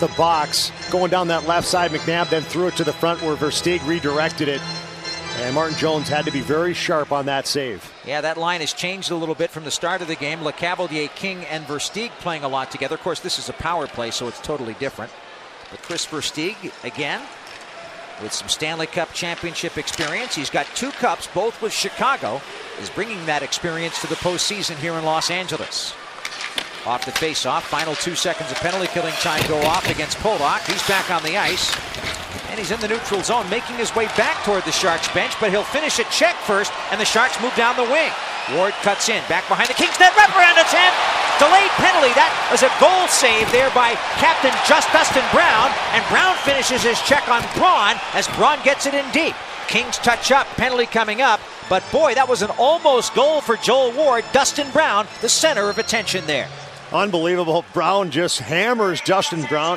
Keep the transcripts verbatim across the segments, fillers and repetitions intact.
the box. Going down that left side, McNabb then threw it to the front where Versteeg redirected it. And Martin Jones had to be very sharp on that save. Yeah, that line has changed a little bit from the start of the game. Lecavalier, King, and Versteeg playing a lot together. Of course, this is a power play, so it's totally different. But Chris Versteeg, again, with some Stanley Cup championship experience. He's got two cups, both with Chicago, is bringing that experience to the postseason here in Los Angeles. Off the face-off, final two seconds of penalty killing time go off against Pollock. He's back on the ice. And he's in the neutral zone, making his way back toward the Sharks bench, but he'll finish a check first, and the Sharks move down the wing. Ward cuts in, back behind the Kings net, wraparound attempt, delayed penalty. That was a goal save there by Captain Just Dustin Brown, and Brown finishes his check on Braun as Braun gets it in deep. Kings touch up, penalty coming up, but boy, that was an almost goal for Joel Ward. Dustin Brown, the center of attention there. Unbelievable. Brown just hammers Justin Brown.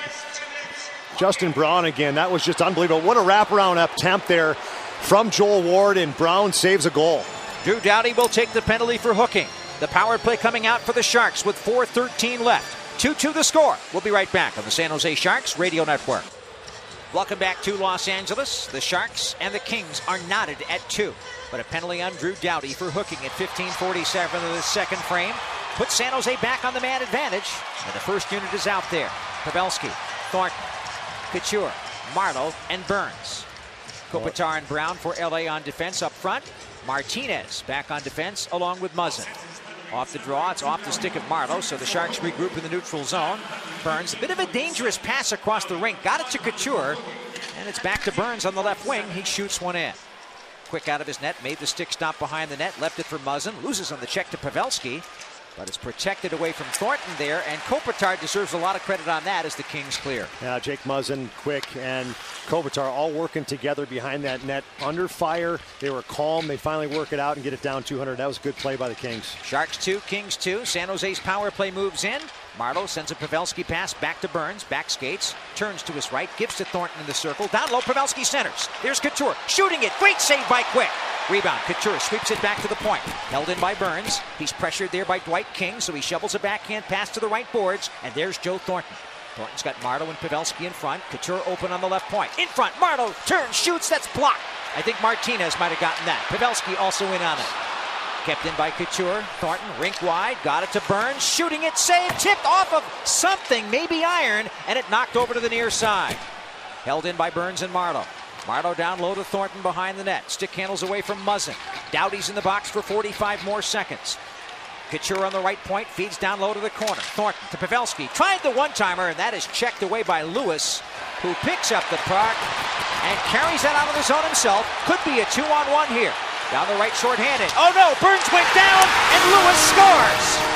Justin Braun again. That was just unbelievable. What a wraparound attempt there from Joel Ward, and Brown saves a goal. Drew Doughty will take the penalty for hooking. The power play coming out for the Sharks with four thirteen left. two two the score. We'll be right back on the San Jose Sharks Radio Network. Welcome back to Los Angeles. The Sharks and the Kings are knotted at two. But a penalty on Drew Doughty for hooking at fifteen forty-seven of the second frame puts San Jose back on the man advantage. And the first unit is out there. Pavelski, Thornton, Couture, Marleau, and Burns. Kopitar and Brown for L A on defense up front. Martinez back on defense along with Muzzin. Off the draw, it's off the stick of Marleau, so the Sharks regroup in the neutral zone. Burns, a bit of a dangerous pass across the rink. Got it to Couture, and it's back to Burns on the left wing. He shoots one in. Quick out of his net, made the stick stop behind the net, left it for Muzzin, loses on the check to Pavelski. But it's protected away from Thornton there, and Kopitar deserves a lot of credit on that as the Kings clear. Yeah, Jake Muzzin, Quick, and Kopitar all working together behind that net. Under fire, they were calm. They finally work it out and get it down two hundred. That was a good play by the Kings. Sharks two, Kings two. San Jose's power play moves in. Marleau sends a Pavelski pass back to Burns, back skates, turns to his right, gives to Thornton in the circle. Down low, Pavelski centers. There's Couture, shooting it. Great save by Quick. Rebound, Couture sweeps it back to the point. Held in by Burns. He's pressured there by Dwight King, so he shovels a backhand pass to the right boards, and there's Joe Thornton. Thornton's got Marleau and Pavelski in front. Couture open on the left point. In front, Marleau turns, shoots, that's blocked. I think Martinez might have gotten that. Pavelski also in on it. Kept in by Couture. Thornton, rink wide, got it to Burns, shooting it, save, tipped off of something, maybe iron, and it knocked over to the near side. Held in by Burns and Marleau. Marleau down low to Thornton behind the net. Stick handles away from Muzzin. Doughty's in the box for forty-five more seconds. Couture on the right point, feeds down low to the corner. Thornton to Pavelski, tried the one-timer, and that is checked away by Lewis, who picks up the puck and carries that out of the zone himself. Could be a two-on-one here. Down the right, short-handed. Oh no, Burns went down, and Lewis scores!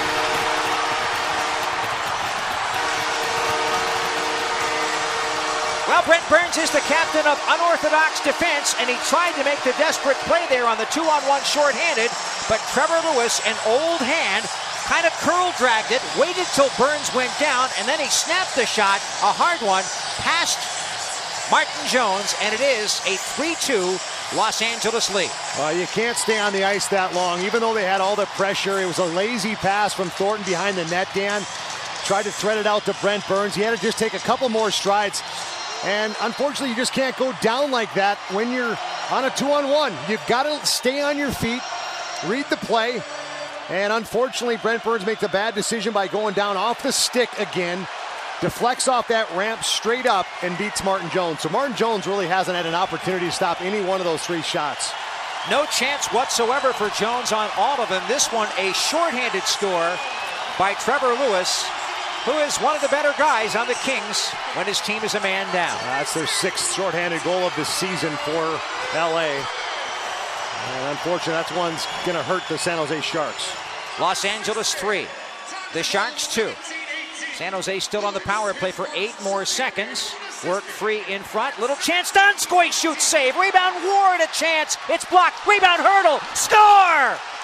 Well, Brent Burns is the captain of unorthodox defense, and he tried to make the desperate play there on the two-on-one short-handed, but Trevor Lewis, an old hand, kind of curl-dragged it, waited till Burns went down, and then he snapped the shot, a hard one, past Martin Jones, and it is a three two Los Angeles lead. Well, you can't stay on the ice that long. Even though they had all the pressure, it was a lazy pass from Thornton behind the net, Dan. Tried to thread it out to Brent Burns. He had to just take a couple more strides. And unfortunately, you just can't go down like that when you're on a two-on-one. You've got to stay on your feet, read the play. And unfortunately, Brent Burns makes a bad decision by going down off the stick again. Deflects off that ramp straight up and beats Martin Jones. So Martin Jones really hasn't had an opportunity to stop any one of those three shots. No chance whatsoever for Jones on all of them. This one, a shorthanded score by Trevor Lewis, who is one of the better guys on the Kings when his team is a man down. That's their sixth shorthanded goal of the season for L A. And unfortunately, that's one's going to hurt the San Jose Sharks. Los Angeles three, the Sharks two. San Jose still on the power play for eight more seconds. Work free in front. Little chance. Donskoy shoots, save. Rebound Ward, a chance. It's blocked. Rebound Hurdle. Score!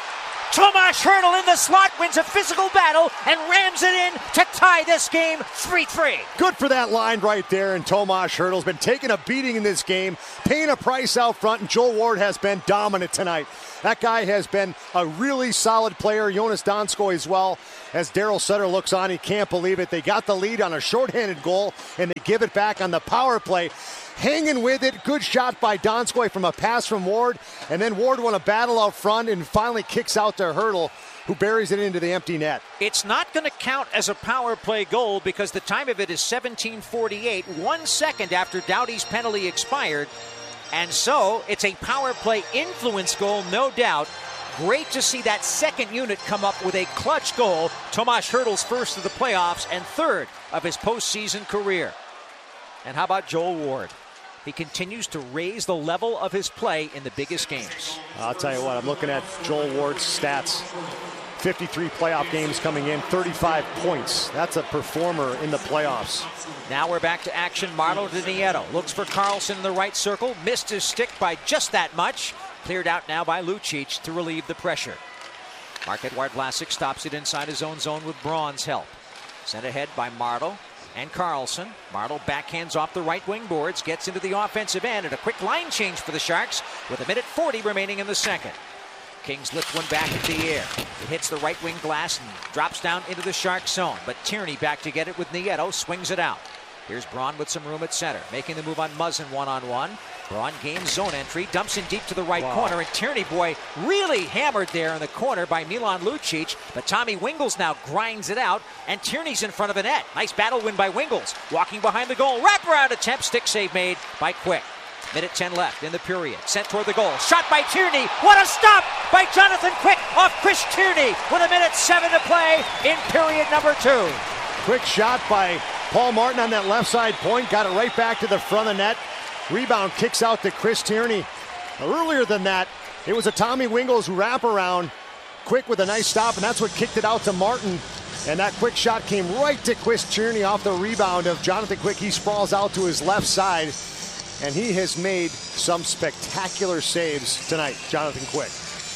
Tomas Hertl in the slot wins a physical battle and rams it in to tie this game three three. Good for that line right there, and Tomas Hertl's been taking a beating in this game, paying a price out front, and Joel Ward has been dominant tonight. That guy has been a really solid player. Jonas Donskoy as well. As Daryl Sutter looks on, he can't believe it. They got the lead on a shorthanded goal, and they give it back on the power play. Hanging with it. Good shot by Donskoy from a pass from Ward. And then Ward won a battle out front and finally kicks out to Hertl, who buries it into the empty net. It's not going to count as a power play goal because the time of it is seventeen forty-eight, one second after Doughty's penalty expired. And so it's a power play influence goal, no doubt. Great to see that second unit come up with a clutch goal. Tomas Hertl's first of the playoffs and third of his postseason career. And how about Joel Ward? He continues to raise the level of his play in the biggest games. I'll tell you what, I'm looking at Joel Ward's stats. fifty-three playoff games coming in, thirty-five points. That's a performer in the playoffs. Now we're back to action. Marlo Di Nieto looks for Karlsson in the right circle. Missed his stick by just that much. Cleared out now by Lucic to relieve the pressure. Marc-Edouard Vlasic stops it inside his own zone with Braun's help. Sent ahead by Marlo and Karlsson. Marlo backhands off the right wing boards, gets into the offensive end, and a quick line change for the Sharks with a minute forty remaining in the second. Kings lift one back into the air. It hits the right wing glass and drops down into the Shark zone. But Tierney back to get it with Nieto, swings it out. Here's Braun with some room at center, making the move on Muzzin one-on-one. Braun gains zone entry, dumps in deep to the right wow. corner, and Tierney, boy, really hammered there in the corner by Milan Lucic. But Tommy Wingels now grinds it out, and Tierney's in front of the net. Nice battle win by Wingels. Walking behind the goal, wraparound attempt, stick save made by Quick. Minute ten left in the period. Sent toward the goal. Shot by Tierney. What a stop by Jonathan Quick off Chris Tierney with a minute seven to play in period number two. Quick shot by Paul Martin on that left side point. Got it right back to the front of the net. Rebound kicks out to Chris Tierney. Earlier than that, it was a Tommy Wingels wraparound. Quick with a nice stop, and that's what kicked it out to Martin. And that quick shot came right to Chris Tierney off the rebound of Jonathan Quick. He sprawls out to his left side. And he has made some spectacular saves tonight, Jonathan Quick.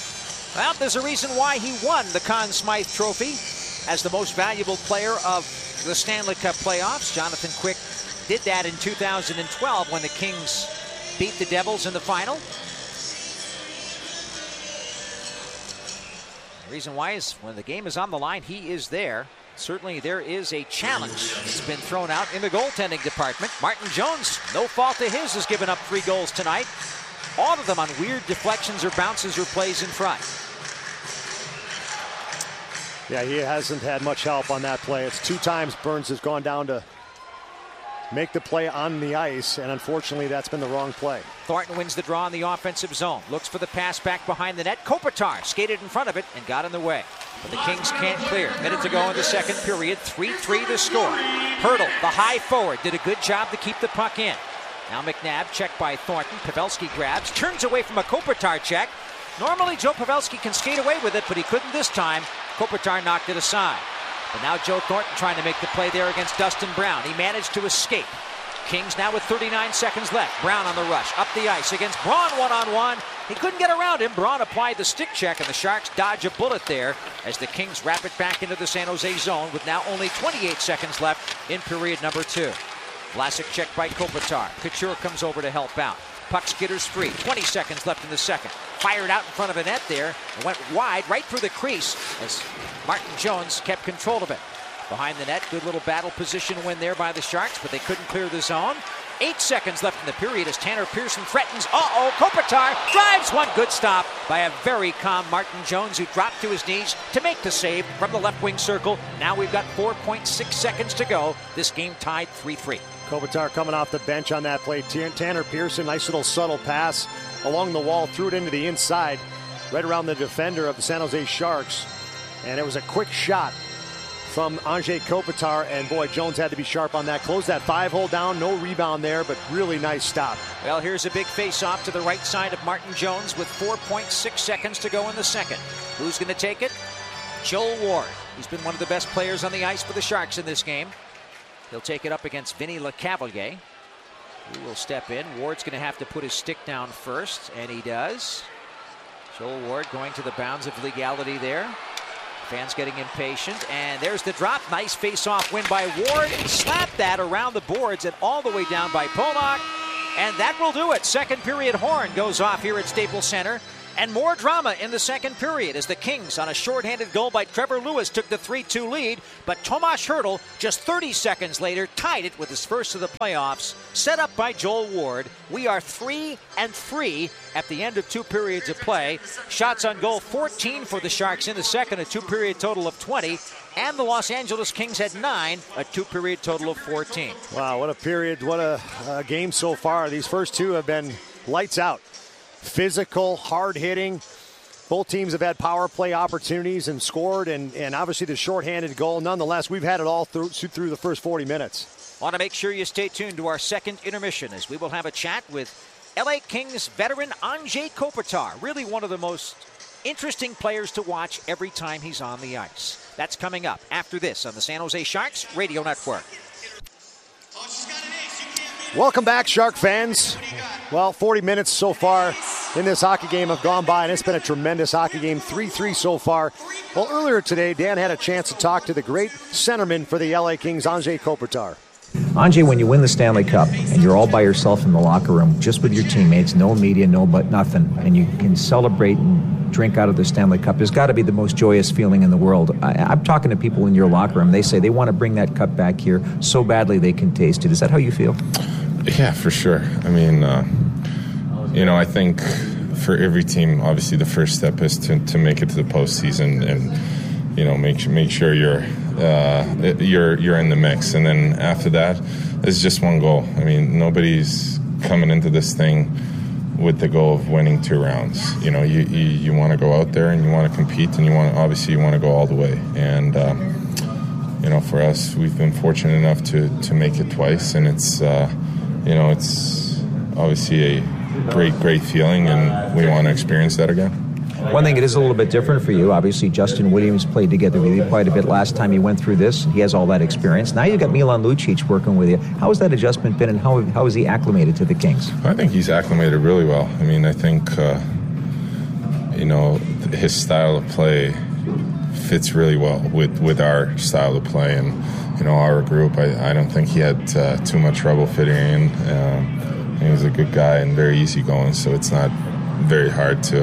Well, there's a reason why he won the Conn Smythe Trophy as the most valuable player of the Stanley Cup playoffs. Jonathan Quick did that in two thousand twelve when the Kings beat the Devils in the final. The reason why is when the game is on the line, he is there. Certainly there is a challenge that's been thrown out in the goaltending department. Martin Jones, no fault of his, has given up three goals tonight. All of them on weird deflections or bounces or plays in front. Yeah, he hasn't had much help on that play. It's two times Burns has gone down to make the play on the ice, and unfortunately that's been the wrong play. Thornton wins the draw in the offensive zone. Looks for the pass back behind the net. Kopitar skated in front of it and got in the way. But the Kings can't clear. Minute to go in the second period. three three to score. Hertl, the high forward, did a good job to keep the puck in. Now McNabb checked by Thornton. Pavelski grabs, turns away from a Kopitar check. Normally Joe Pavelski can skate away with it, but he couldn't this time. Kopitar knocked it aside. But now Joe Thornton trying to make the play there against Dustin Brown. He managed to escape. Kings now with thirty-nine seconds left. Brown on the rush, up the ice against Braun one-on-one. He couldn't get around him. Braun applied the stick check, and the Sharks dodge a bullet there as the Kings wrap it back into the San Jose zone with now only twenty-eight seconds left in period number two. Vlasic checked by Kopitar. Couture comes over to help out. Puck skitters free. twenty seconds left in the second. Fired out in front of a net there and went wide right through the crease as Martin Jones kept control of it. Behind the net, good little battle position win there by the Sharks, but they couldn't clear the zone. Eight seconds left in the period as Tanner Pearson threatens. Uh-oh, Kopitar drives one. Good stop by a very calm Martin Jones, who dropped to his knees to make the save from the left wing circle. Now we've got four point six seconds to go. This game tied three three. Kopitar coming off the bench on that play. Tanner Pearson, nice little subtle pass along the wall, threw it into the inside, right around the defender of the San Jose Sharks. And it was a quick shot from Anze Kopitar, and boy, Jones had to be sharp on that. Closed that five-hole down, no rebound there, but really nice stop. Well, here's a big face-off to the right side of Martin Jones with four point six seconds to go in the second. Who's going to take it? Joel Ward. He's been one of the best players on the ice for the Sharks in this game. He'll take it up against Vinny LeCavalier, who will step in. Ward's going to have to put his stick down first, and he does. Joel Ward going to the bounds of legality there. Fans getting impatient, and there's the drop. Nice face-off win by Ward. Slapped that around the boards and all the way down by Pollock. And that will do it. Second period horn goes off here at Staples Center. And more drama in the second period as the Kings, on a shorthanded goal by Trevor Lewis, took the three two lead. But Tomas Hertl, just thirty seconds later, tied it with his first of the playoffs, set up by Joel Ward. We are three and three at the end of two periods of play. Shots on goal, fourteen for the Sharks in the second, a two-period total of twenty. And the Los Angeles Kings had nine, a two-period total of fourteen. Wow, what a period, what a, a game so far. These first two have been lights out. Physical, hard-hitting. Both teams have had power play opportunities and scored, and, and obviously the shorthanded goal. Nonetheless, we've had it all through, through the first forty minutes. Want to make sure you stay tuned to our second intermission as we will have a chat with L A Kings veteran Anze Kopitar. Really one of the most interesting players to watch every time he's on the ice. That's coming up after this on the San Jose Sharks Radio Network. Welcome back, Shark fans. Well, forty minutes so far in this hockey game have gone by, and it's been a tremendous hockey game, three three so far. Well, earlier today, Dan had a chance to talk to the great centerman for the L A Kings, Anze Kopitar. Anze, when you win the Stanley Cup and you're all by yourself in the locker room, just with your teammates, no media, no but nothing, and you can celebrate and drink out of the Stanley Cup, there's got to be the most joyous feeling in the world. I, I'm talking to people in your locker room. They say they want to bring that cup back here so badly they can taste it. Is that how you feel? Yeah, for sure. I mean, uh, you know, I think for every team, obviously the first step is to, to make it to the postseason and, you know, make make sure you're uh, you're you're in the mix. And then after that, it's just one goal. I mean, nobody's coming into this thing with the goal of winning two rounds. You know, you you, you want to go out there and you want to compete, and you want obviously you want to go all the way. And uh, you know, for us, we've been fortunate enough to to make it twice, and it's. Uh, You know, it's obviously a great, great feeling, and we want to experience that again. One thing, it is a little bit different for you. Obviously, Justin Williams played together with you quite a bit last time you went through this. He has all that experience. Now you've got Milan Lucic working with you. How has that adjustment been, and how how is he acclimated to the Kings? I think he's acclimated really well. I mean, I think, uh, you know, his style of play fits really well with, with our style of play, and you know, our group, I, I don't think he had uh, too much trouble fitting in. Um, he was a good guy and very easygoing, so it's not very hard to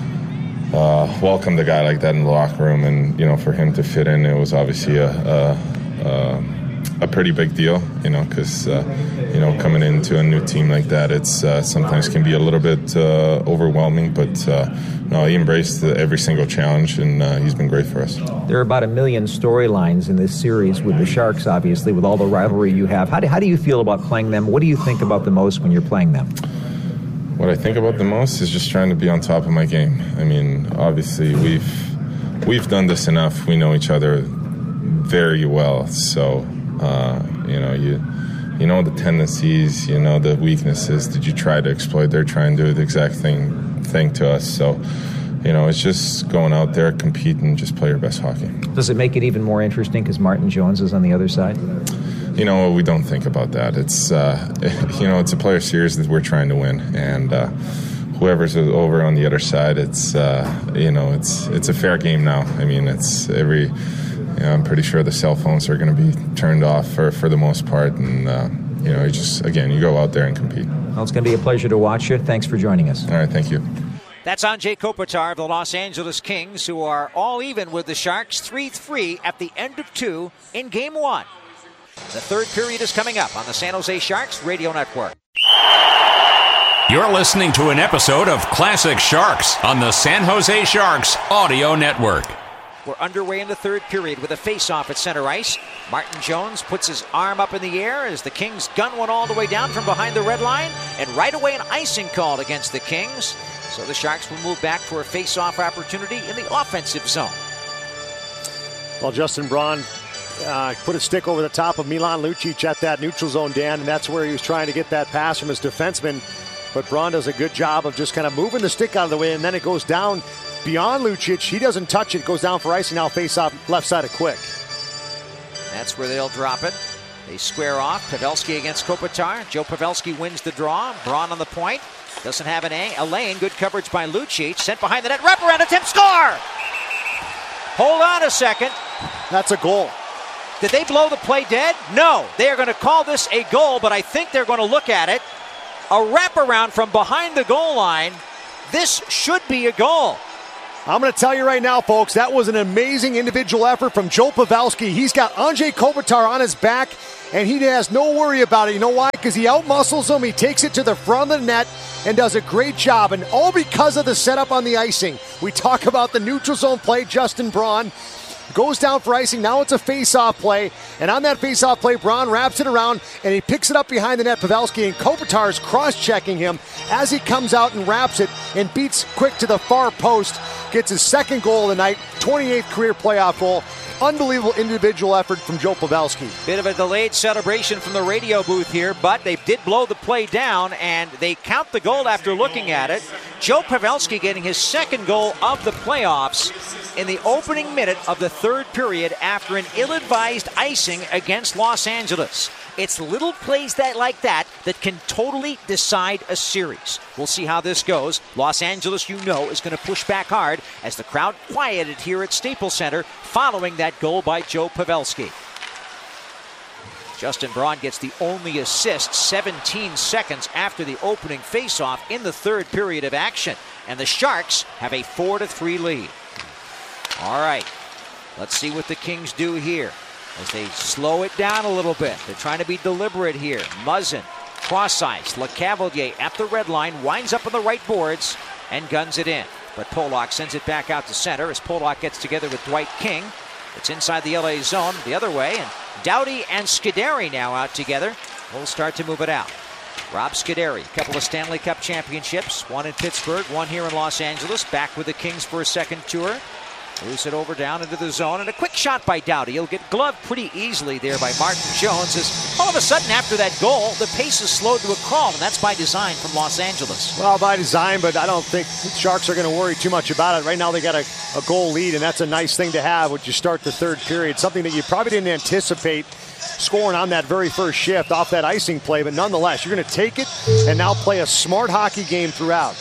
uh, welcome the guy like that in the locker room. And, you know, for him to fit in, it was obviously a, a, a, a pretty big deal, you know, because, uh, you know, coming into a new team like that, it's uh, sometimes can be a little bit uh, overwhelming, but uh, no, he embraced the, every single challenge, and uh, he's been great for us. There are about a million storylines in this series with the Sharks, obviously, with all the rivalry you have. How do, how do you feel about playing them? What do you think about the most when you're playing them? What I think about the most is just trying to be on top of my game. I mean, obviously, we've we've done this enough. We know each other very well, so uh, you know you you know the tendencies, you know the weaknesses that you try to exploit. They're trying to do the exact thing thing to us. So, you know, it's just going out there, compete, and just play your best hockey. Does it make it even more interesting because Martin Jones is on the other side? You know, we don't think about that. It's, uh, you know, it's a player series that we're trying to win, and uh, whoever's over on the other side, it's, uh, you know, it's it's a fair game now. I mean, it's every. You know, I'm pretty sure the cell phones are going to be turned off for for the most part, and uh, you know, you just again, you go out there and compete. Well, it's going to be a pleasure to watch you. Thanks for joining us. All right, thank you. That's Anze Kopitar of the Los Angeles Kings, who are all even with the Sharks, three three at the end of two in Game one. The third period is coming up on the San Jose Sharks Radio Network. You're listening to an episode of Classic Sharks on the San Jose Sharks Audio Network. We're underway in the third period with a face-off at center ice. Martin Jones puts his arm up in the air as the Kings gun one all the way down from behind the red line, and right away an icing called against the Kings. So the Sharks will move back for a face-off opportunity in the offensive zone. Well, Justin Braun uh, put a stick over the top of Milan Lucic at that neutral zone, Dan, and that's where he was trying to get that pass from his defenseman. But Braun does a good job of just kind of moving the stick out of the way, and then it goes down beyond Lucic. He doesn't touch it. It goes down for icing. Now face off left side of Quick. That's where they'll drop it. They square off. Pavelski against Kopitar. Joe Pavelski wins the draw. Braun on the point. Doesn't have an A. A lane. Good coverage by Lucic. Sent behind the net. Wraparound attempt. Score! Hold on a second. That's a goal. Did they blow the play dead? No. They are going to call this a goal, but I think they're going to look at it. A wraparound from behind the goal line. This should be a goal. I'm going to tell you right now, folks, that was an amazing individual effort from Joe Pavelski. He's got Andrej Kopitar on his back, and he has no worry about it. You know why? Because he outmuscles him. He takes it to the front of the net and does a great job, and all because of the setup on the icing. We talk about the neutral zone play. Justin Braun goes down for icing. Now it's a face-off play. And on that face-off play, Braun wraps it around, and he picks it up behind the net. Pavelski, and Kopitar is cross-checking him as he comes out and wraps it and beats Quick to the far post. Gets his second goal of the night, twenty-eighth career playoff goal. Unbelievable individual effort from Joe Pavelski. Bit of a delayed celebration from the radio booth here, but they did blow the play down, and they count the goal after looking at it. Joe Pavelski getting his second goal of the playoffs in the opening minute of the third period after an ill-advised icing against Los Angeles. It's little plays that like that that can totally decide a series. We'll see how this goes. Los Angeles, you know, is going to push back hard as the crowd quieted here at Staples Center following that goal by Joe Pavelski. Justin Braun gets the only assist seventeen seconds after the opening faceoff in the third period of action. And the Sharks have a four to three lead. All right, let's see what the Kings do here as they slow it down a little bit. They're trying to be deliberate here. Muzzin, cross ice. LeCavalier at the red line, winds up on the right boards and guns it in. But Polak sends it back out to center as Polak gets together with Dwight King. It's inside the L A zone the other way, and Doughty and Scuderi now out together. We'll start to move it out. Rob Scuderi, a couple of Stanley Cup championships, one in Pittsburgh, one here in Los Angeles, back with the Kings for a second tour. Moves it over down into the zone, and a quick shot by Doughty. He'll get gloved pretty easily there by Martin Jones as all of a sudden after that goal, the pace is slowed to a crawl, and that's by design from Los Angeles. Well, by design, but I don't think the Sharks are going to worry too much about it. Right now they got a, a goal lead, and that's a nice thing to have when you start the third period. Something that you probably didn't anticipate scoring on that very first shift off that icing play, but nonetheless, you're going to take it and now play a smart hockey game throughout.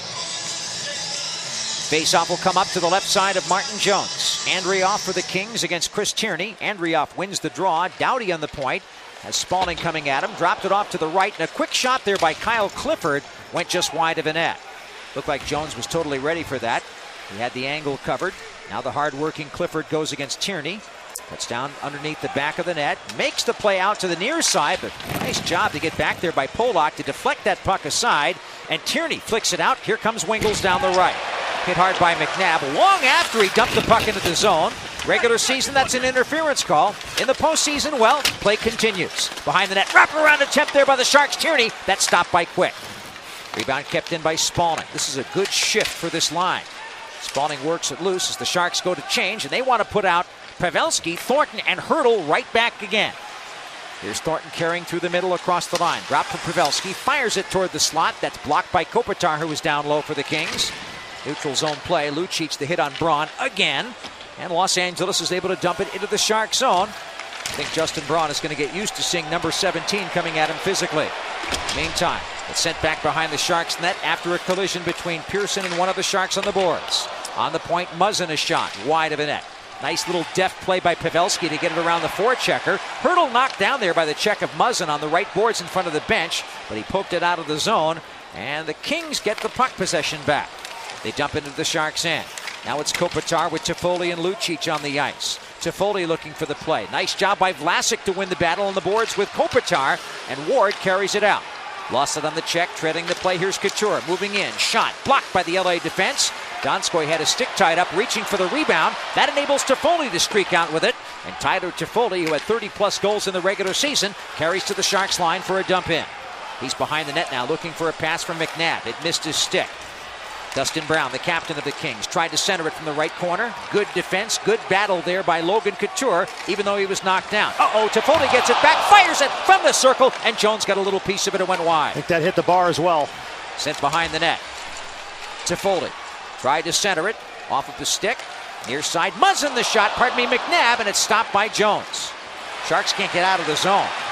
Faceoff will come up to the left side of Martin Jones. Andrioff for the Kings against Chris Tierney. Andrioff wins the draw. Doughty on the point. Has Spalding coming at him. Dropped it off to the right. And a quick shot there by Kyle Clifford went just wide of the net. Looked like Jones was totally ready for that. He had the angle covered. Now the hard-working Clifford goes against Tierney. Puts down underneath the back of the net. Makes the play out to the near side, but nice job to get back there by Polak to deflect that puck aside. And Tierney flicks it out. Here comes Wingels down the right. Hit hard by McNabb long after he dumped the puck into the zone. Regular season, that's an interference call. In the postseason, well, play continues. Behind the net, wraparound attempt there by the Sharks. Tierney, that's stopped by Quick. Rebound kept in by Spalding. This is a good shift for this line. Spalding works it loose as the Sharks go to change, and they want to put out Pavelski, Thornton, and Hertl right back again. Here's Thornton carrying through the middle across the line. Drop for Pavelski, fires it toward the slot. That's blocked by Kopitar, who was down low for the Kings. Neutral zone play. Lucic the hit on Braun again. And Los Angeles is able to dump it into the Shark zone. I think Justin Braun is going to get used to seeing number seventeen coming at him physically. Meantime, it's sent back behind the Sharks net after a collision between Pearson and one of the Sharks on the boards. On the point, Muzzin a shot wide of the net. Nice little deft play by Pavelski to get it around the forechecker. Hertl knocked down there by the check of Muzzin on the right boards in front of the bench, but he poked it out of the zone, and the Kings get the puck possession back. They dump into the Sharks' end. Now it's Kopitar with Toffoli and Lucic on the ice. Toffoli looking for the play. Nice job by Vlasic to win the battle on the boards with Kopitar, and Ward carries it out. Lost it on the check, treading the play. Here's Couture moving in. Shot blocked by the L A defense. Donskoy had a stick tied up, reaching for the rebound. That enables Toffoli to streak out with it. And Tyler Toffoli, who had thirty plus goals in the regular season, carries to the Sharks line for a dump in. He's behind the net now looking for a pass from McNabb. It missed his stick. Dustin Brown, the captain of the Kings, tried to center it from the right corner. Good defense, good battle there by Logan Couture, even though he was knocked down. Uh-oh, Toffoli gets it back, fires it from the circle, and Jones got a little piece of it and went wide. I think that hit the bar as well. Sent behind the net. Toffoli tried to center it, off of the stick. Near side, Muzzin the shot, pardon me, McNabb, and it's stopped by Jones. Sharks can't get out of the zone.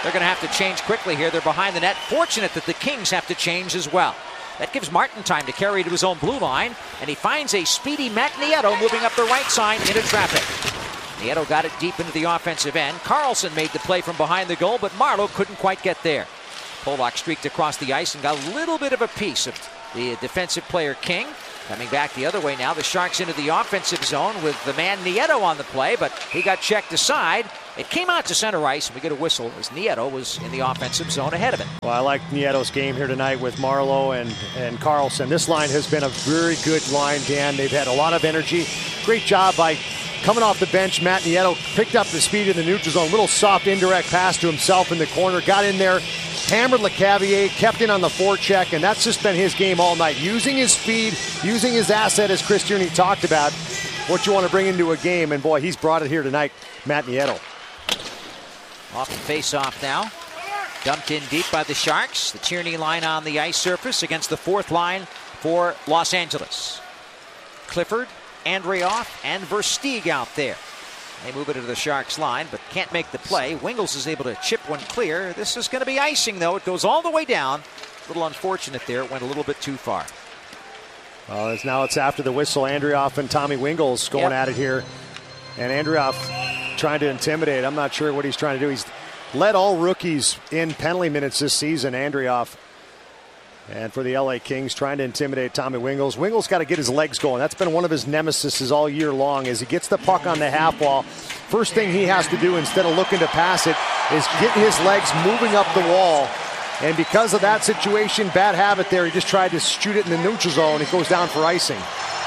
They're going to have to change quickly here. They're behind the net. Fortunate that the Kings have to change as well. That gives Martin time to carry to his own blue line, and he finds a speedy Matt Nieto moving up the right side into traffic. Nieto got it deep into the offensive end. Carlson made the play from behind the goal, but Marleau couldn't quite get there. Pollock streaked across the ice and got a little bit of a piece of the defensive player King. Coming back the other way now, the Sharks into the offensive zone with the man Nieto on the play, but he got checked aside. It came out to center ice, and we get a whistle as Nieto was in the offensive zone ahead of it. Well, I like Nieto's game here tonight with Marleau and, and Carlson. This line has been a very good line, Dan. They've had a lot of energy. Great job by coming off the bench. Matt Nieto picked up the speed in the neutral zone. Little soft indirect pass to himself in the corner. Got in there, hammered LeCavier, kept in on the forecheck, and that's just been his game all night. Using his speed, using his asset, as Chris Tierney talked about, what you want to bring into a game, and boy, he's brought it here tonight, Matt Nieto. Off the face-off now. Dumped in deep by the Sharks. The Tierney line on the ice surface against the fourth line for Los Angeles. Clifford, Andreoff, and Versteeg out there. They move it to the Sharks line, but can't make the play. Wingels is able to chip one clear. This is going to be icing, though. It goes all the way down. A little unfortunate there. It went a little bit too far. Well, it's now it's after the whistle. Andreoff and Tommy Wingels going yep. at it here. And Andreoff trying to intimidate. I'm not sure what he's trying to do. He's led all rookies in penalty minutes this season, Andreoff. And for the L A Kings, trying to intimidate Tommy Wingels. Wingels got to get his legs going. That's been one of his nemesis all year long. As he gets the puck on the half wall, first thing he has to do instead of looking to pass it is get his legs moving up the wall. And because of that situation, bad habit there, he just tried to shoot it in the neutral zone. It goes down for icing.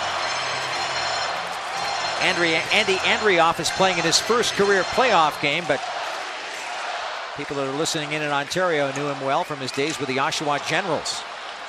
Andrea, Andy Andreoff is playing in his first career playoff game, but people that are listening in in Ontario knew him well from his days with the Oshawa Generals.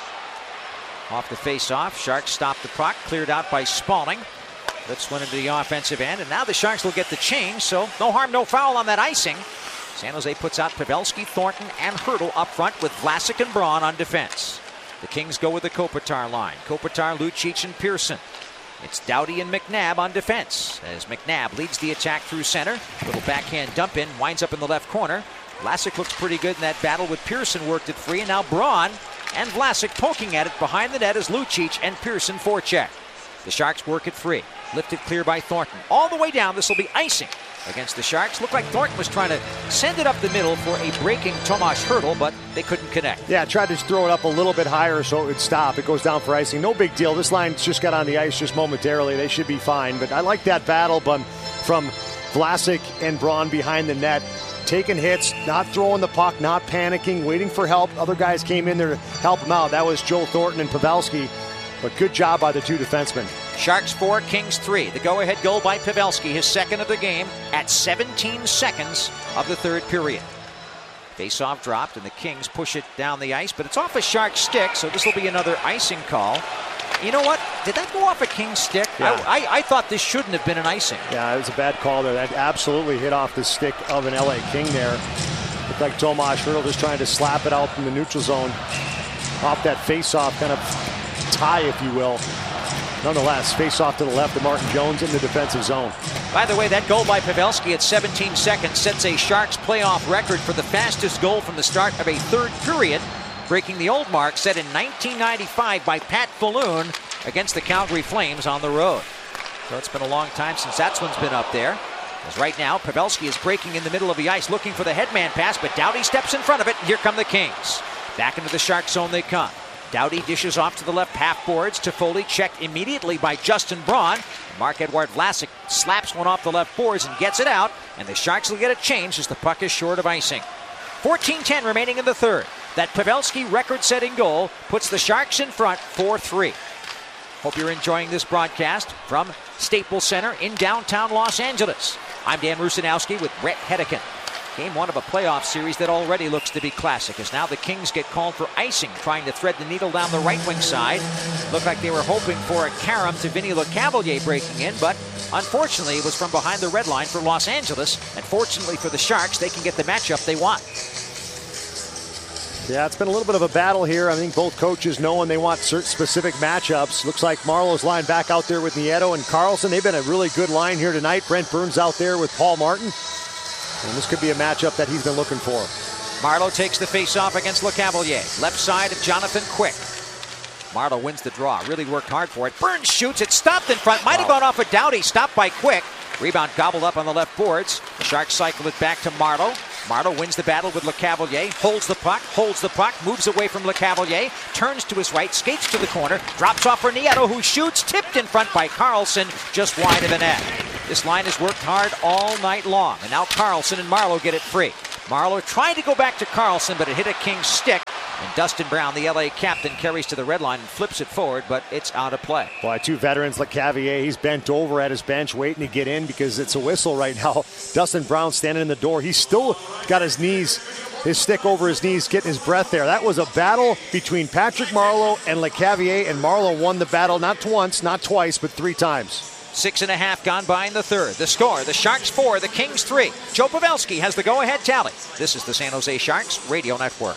Off the face-off, Sharks stopped the puck, cleared out by Spaulding. Lifts one into the offensive end, and now the Sharks will get the change, so no harm, no foul on that icing. San Jose puts out Pavelski, Thornton, and Hertl up front with Vlasic and Braun on defense. The Kings go with the Kopitar line. Kopitar, Lucic, and Pearson. It's Doughty and McNabb on defense as McNabb leads the attack through center. Little backhand dump in, winds up in the left corner. Vlasic looks pretty good in that battle with Pearson worked it free, and now Braun and Vlasic poking at it behind the net as Lucic and Pearson forecheck. The Sharks work it free. Lifted clear by Thornton. All the way down, this will be icing against the Sharks. Looked like Thornton was trying to send it up the middle for a breaking Tomas Hertl, but they couldn't connect. Yeah, tried to throw it up a little bit higher so it would stop. It goes down for icing. No big deal. This line's just got on the ice just momentarily. They should be fine. But I like that battle but from Vlasic and Braun behind the net. Taking hits, not throwing the puck, not panicking, waiting for help. Other guys came in there to help him out. That was Joe Thornton and Pavelski. But good job by the two defensemen. Sharks four, Kings three. The go-ahead goal by Pavelski, his second of the game, at seventeen seconds of the third period. Face-off dropped, and the Kings push it down the ice, but it's off a Shark stick, so this will be another icing call. You know what? Did that go off a King's stick? Yeah. I, I, I thought this shouldn't have been an icing. Yeah, it was a bad call there. That absolutely hit off the stick of an L A King there. Looked like Tomas Hertl just trying to slap it out in the neutral zone. Off that face-off kind of tie, if you will. Nonetheless, face-off to the left of Martin Jones in the defensive zone. By the way, that goal by Pavelski at seventeen seconds sets a Sharks playoff record for the fastest goal from the start of a third period, breaking the old mark set in nineteen ninety-five by Pat Falloon against the Calgary Flames on the road. So it's been a long time since that one's been up there. As right now, Pavelski is breaking in the middle of the ice looking for the headman pass, but Doughty steps in front of it, and here come the Kings. Back into the Shark zone they come. Doughty dishes off to the left half boards. Toffoli checked immediately by Justin Braun. Marc-Edouard Vlasic slaps one off the left boards and gets it out, and the Sharks will get a change as the puck is short of icing. fourteen ten remaining in the third. That Pavelski record-setting goal puts the Sharks in front four three. Hope you're enjoying this broadcast from Staples Center in downtown Los Angeles. I'm Dan Rusanowski with Brett Hedican. Game one of a playoff series that already looks to be classic, as now the Kings get called for icing, trying to thread the needle down the right wing side. Looked like they were hoping for a carom to Vinny Lecavalier breaking in, but unfortunately it was from behind the red line for Los Angeles, and fortunately for the Sharks, they can get the matchup they want. Yeah, it's been a little bit of a battle here. I think both coaches know when they want certain specific matchups. Looks like Marlowe's line back out there with Nieto and Carlson. They've been a really good line here tonight. Brent Burns out there with Paul Martin. And this could be a matchup that he's been looking for. Marleau takes the face-off against LeCavalier. Left side of Jonathan Quick. Marleau wins the draw. Really worked hard for it. Burns shoots. It stopped in front. Might have Wow. gone off of Doughty. Stopped by Quick. Rebound gobbled up on the left boards. The Sharks cycle it back to Marleau. Marleau wins the battle with LeCavalier. Holds the puck. Holds the puck. Moves away from LeCavalier. Turns to his right. Skates to the corner. Drops off for Nieto, who shoots. Tipped in front by Carlson. Just wide of the net. This line has worked hard all night long. And now Carlson and Marleau get it free. Marleau tried to go back to Carlson, but it hit a King's stick. And Dustin Brown, the L A captain, carries to the red line and flips it forward, but it's out of play. Boy, two veterans, LeCavalier, he's bent over at his bench waiting to get in because it's a whistle right now. Dustin Brown standing in the door. He's still got his knees, his stick over his knees, getting his breath there. That was a battle between Patrick Marleau and LeCavalier, and Marleau won the battle not once, not twice, but three times. Six and a half gone by in the third. The score, the Sharks four, the Kings three. Joe Pavelski has the go-ahead tally. This is the San Jose Sharks Radio Network.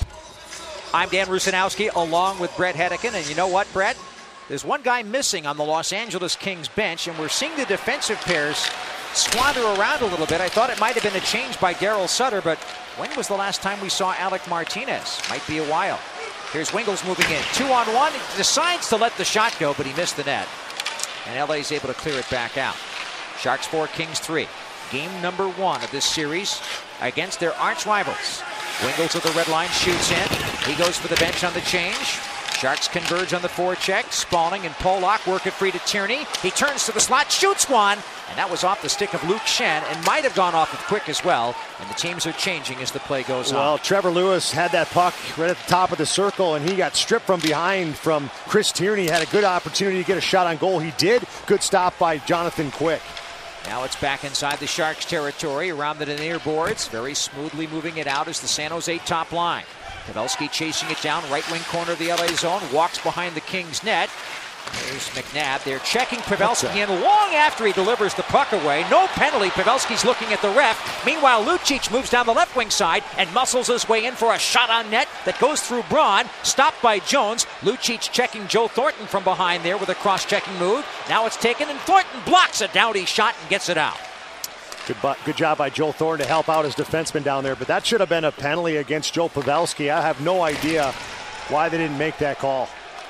I'm Dan Rusanowski along with Brett Hedican. And you know what, Brett? There's one guy missing on the Los Angeles Kings bench, and we're seeing the defensive pairs squander around a little bit. I thought it might have been a change by Daryl Sutter, but when was the last time we saw Alec Martinez? Might be a while. Here's Wingels moving in. Two on one. He decides to let the shot go, but he missed the net. And L A's able to clear it back out. Sharks four, Kings three. Game number one of this series against their arch rivals. Wingels at the red line, shoots in. He goes for the bench on the change. Sharks converge on the forecheck. Spaulding and Pollock work it free to Tierney. He turns to the slot, shoots one, and that was off the stick of Luke Schenn and might have gone off of Quick as well. And the teams are changing as the play goes on. Well, Trevor Lewis had that puck right at the top of the circle, and he got stripped from behind from Chris Tierney. Had a good opportunity to get a shot on goal. He did. Good stop by Jonathan Quick. Now it's back inside the Sharks territory around the near boards. Very smoothly moving it out is the San Jose top line. Pavelski chasing it down, right wing corner of the L A zone, walks behind the Kings net. There's McNabb. They're checking Pavelski in long after he delivers the puck away. No penalty. Pavelski's looking at the ref. Meanwhile, Lucic moves down the left wing side and muscles his way in for a shot on net that goes through Braun. Stopped by Jones. Lucic checking Joe Thornton from behind there with a cross-checking move. Now it's taken, and Thornton blocks a Doughty shot and gets it out. Good, good job by Joe Thornton to help out his defenseman down there, but that should have been a penalty against Joe Pavelski. I have no idea why they didn't make that call.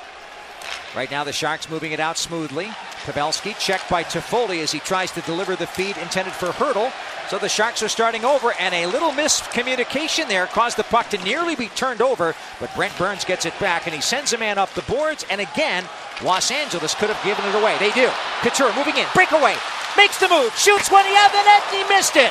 Right now the Sharks moving it out smoothly. Pavelski checked by Toffoli as he tries to deliver the feed intended for Hertl. So the Sharks are starting over, and a little miscommunication there caused the puck to nearly be turned over, but Brent Burns gets it back and he sends a man up the boards, and again Los Angeles could have given it away. They do. Couture moving in, breakaway, makes the move, shoots one, he had the net, and he missed it.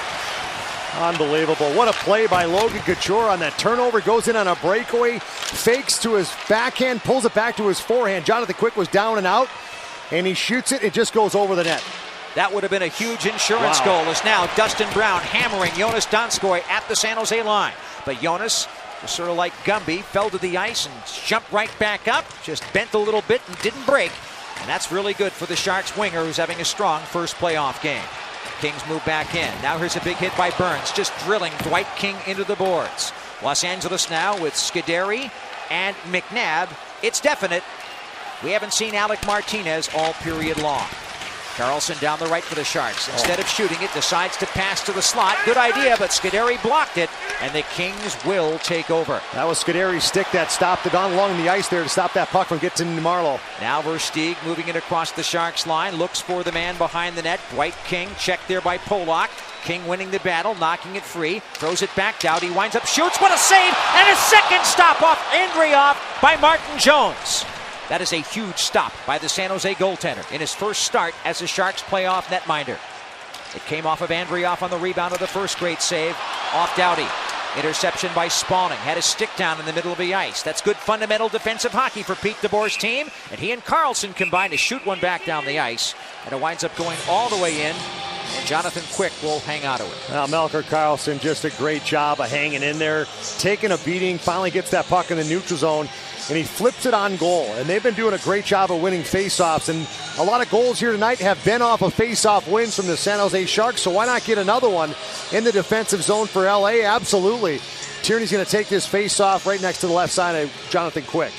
Unbelievable. What a play by Logan Couture on that turnover. Goes in on a breakaway, fakes to his backhand, pulls it back to his forehand. Jonathan Quick was down and out, and he shoots it. It just goes over the net. That would have been a huge insurance Wow. goal, as now Dustin Brown hammering Jonas Donskoy at the San Jose line. But Jonas, just sort of like Gumby, fell to the ice and jumped right back up, just bent a little bit and didn't break. And that's really good for the Sharks winger, who's having a strong first playoff game. Kings move back in. Now here's a big hit by Burns, just drilling Dwight King into the boards. Los Angeles now with Scuderi and McNabb. It's definite. We haven't seen Alec Martinez all period long. Carlson down the right for the Sharks. Instead oh. of shooting it, decides to pass to the slot. Good idea, but Scuderi blocked it, and the Kings will take over. That was Scuderi's stick that stopped it on along the ice there to stop that puck from getting to Marleau. Now Versteeg moving it across the Sharks line, looks for the man behind the net. Dwight King checked there by Pollock. King winning the battle, knocking it free, throws it back. Doughty winds up, shoots. What a save! And a second stop off Andreoff by Martin Jones. That is a huge stop by the San Jose goaltender in his first start as a Sharks playoff netminder. It came off of Andreoff on the rebound of the first great save off Doughty. Interception by Spaulding. Had his stick down in the middle of the ice. That's good fundamental defensive hockey for Pete DeBoer's team. And he and Carlson combine to shoot one back down the ice. And it winds up going all the way in. And Jonathan Quick will hang out of it. Now, Melker Carlson, just a great job of hanging in there, taking a beating, finally gets that puck in the neutral zone, and he flips it on goal. And they've been doing a great job of winning faceoffs, and a lot of goals here tonight have been off of faceoff wins from the San Jose Sharks, so why not get another one in the defensive zone for L A? Absolutely. Tierney's going to take this faceoff right next to the left side of Jonathan Quick.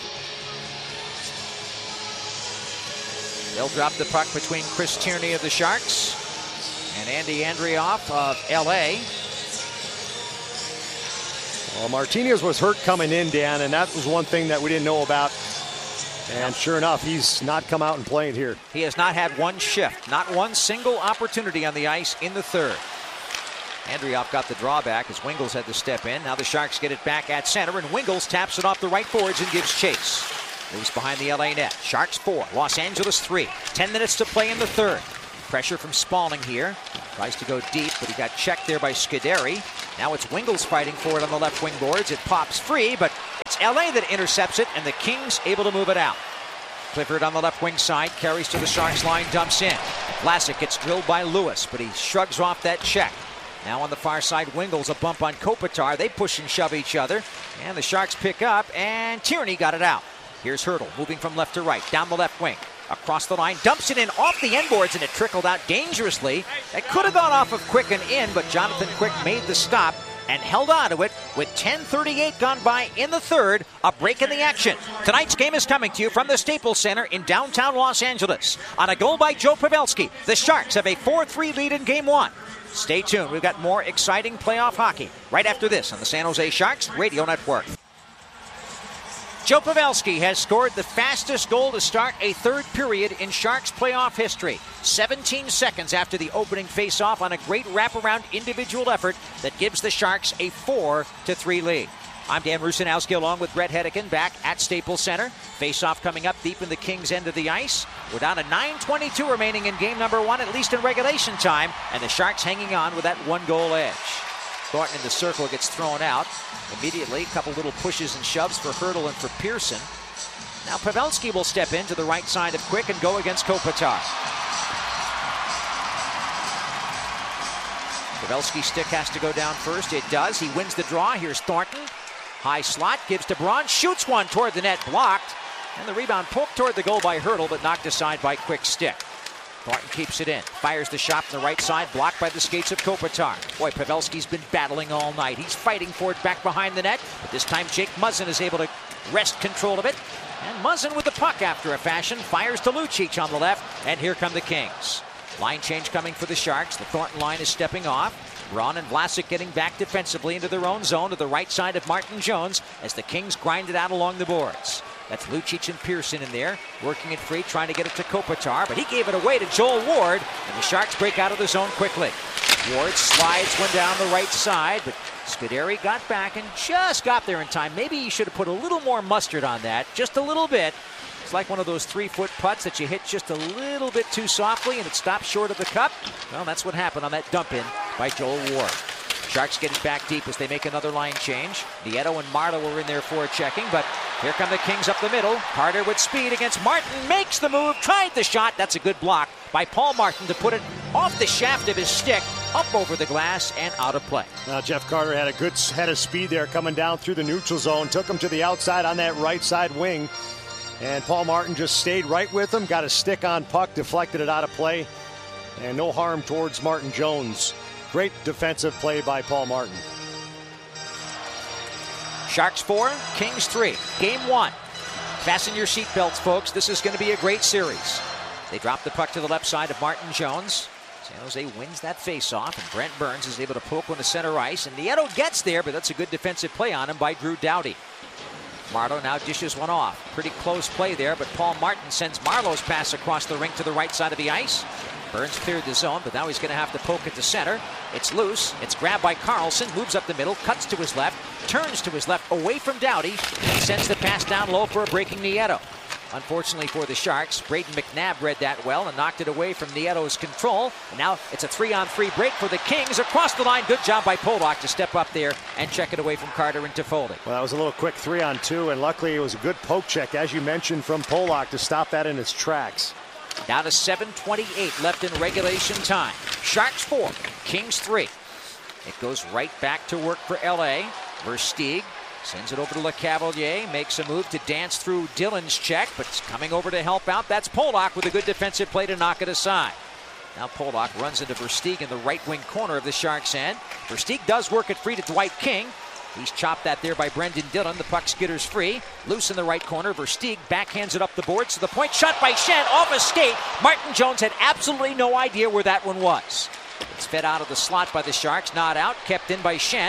They'll drop the puck between Chris Tierney of the Sharks and Andy Andreoff of L A. Well, Martinez was hurt coming in, Dan, and that was one thing that we didn't know about. And sure enough, he's not come out and played here. He has not had one shift, not one single opportunity on the ice in the third. Andrioff got the drawback as Wingels had to step in. Now the Sharks get it back at center, and Wingels taps it off the right boards and gives chase. Moves behind the L A net. Sharks four, Los Angeles three. Ten minutes to play in the third. Pressure from Spalling here. Tries to go deep, but he got checked there by Scuderi. Now it's Wingels fighting for it on the left wing boards. It pops free, but it's L A that intercepts it, and the Kings able to move it out. Clifford on the left wing side, carries to the Sharks line, dumps in. Vlasic gets drilled by Lewis, but he shrugs off that check. Now on the far side, Wingels a bump on Kopitar. They push and shove each other, and the Sharks pick up, and Tierney got it out. Here's Hertl moving from left to right, down the left wing. Across the line, dumps it in off the end boards, and it trickled out dangerously. It could have gone off of Quick and in, but Jonathan Quick made the stop and held on to it with ten thirty-eight gone by in the third. A break in the action. Tonight's game is coming to you from the Staples Center in downtown Los Angeles. On a goal by Joe Pavelski, the Sharks have a four three lead in game one. Stay tuned. We've got more exciting playoff hockey right after this on the San Jose Sharks Radio Network. Joe Pavelski has scored the fastest goal to start a third period in Sharks playoff history. seventeen seconds after the opening faceoff on a great wraparound individual effort that gives the Sharks a four to three lead. I'm Dan Rusanowski along with Brett Hedican back at Staples Center. Faceoff coming up deep in the Kings' end of the ice. We're down to nine twenty-two remaining in game number one, at least in regulation time, and the Sharks hanging on with that one-goal edge. Thornton in the circle gets thrown out. Immediately, a couple little pushes and shoves for Hertl and for Pearson. Now Pavelski will step in to the right side of Quick and go against Kopitar. Pavelski's stick has to go down first. It does. He wins the draw. Here's Thornton. High slot, gives to Braun, shoots one toward the net, blocked. And the rebound poked toward the goal by Hertl, but knocked aside by Quick's stick. Thornton keeps it in, fires the shot from the right side, blocked by the skates of Kopitar. Boy, Pavelski's been battling all night. He's fighting for it back behind the net, but this time Jake Muzzin is able to wrest control of it. And Muzzin with the puck after a fashion, fires to Lucic on the left, and here come the Kings. Line change coming for the Sharks. The Thornton line is stepping off. Braun and Vlasic getting back defensively into their own zone to the right side of Martin Jones as the Kings grind it out along the boards. That's Lucic and Pearson in there, working it free, trying to get it to Kopitar, but he gave it away to Joel Ward, and the Sharks break out of the zone quickly. Ward slides one down the right side, but Scuderi got back and just got there in time. Maybe he should have put a little more mustard on that, just a little bit. It's like one of those three-foot putts that you hit just a little bit too softly and it stops short of the cup. Well, that's what happened on that dump-in by Joel Ward. Sharks getting back deep as they make another line change. Nieto and Marta were in there for checking, but here come the Kings up the middle. Carter with speed against Martin, makes the move, tried the shot. That's a good block by Paul Martin to put it off the shaft of his stick, up over the glass and out of play. Now Jeff Carter had a good head of speed there coming down through the neutral zone, took him to the outside on that right side wing. And Paul Martin just stayed right with him, got a stick on puck, deflected it out of play. And no harm towards Martin Jones. Great defensive play by Paul Martin. Sharks four, Kings three. Game one. Fasten your seatbelts, folks. This is going to be a great series. They drop the puck to the left side of Martin Jones. San Jose wins that faceoff, and Brent Burns is able to poke one to center ice. And Nieto gets there, but that's a good defensive play on him by Drew Doughty. Marleau now dishes one off. Pretty close play there, but Paul Martin sends Marleau's pass across the rink to the right side of the ice. Burns cleared the zone, but now he's going to have to poke it to center. It's loose. It's grabbed by Carlson. Moves up the middle. Cuts to his left. Turns to his left away from Doughty. And sends the pass down low for a breaking Nieto. Unfortunately for the Sharks, Braden McNabb read that well and knocked it away from Nieto's control. And now it's a three-on-three break for the Kings. Across the line, good job by Polak to step up there and check it away from Carter into Foley. Well, that was a little quick three-on-two, and luckily it was a good poke check, as you mentioned, from Polak to stop that in its tracks. Down to seven twenty-eight left in regulation time. Sharks four, Kings three. It goes right back to work for L A. Versteeg sends it over to LeCavalier, makes a move to dance through Dillon's check, but it's coming over to help out. That's Polak with a good defensive play to knock it aside. Now Polak runs into Versteeg in the right wing corner of the Sharks' end. Versteeg does work it free to Dwight King. He's chopped that there by Brendan Dillon. The puck skitters free. Loose in the right corner. Versteeg backhands it up the boards to the point. Shot by Schenn off a skate. Martin Jones had absolutely no idea where that one was. It's fed out of the slot by the Sharks. Not out. Kept in by Schenn.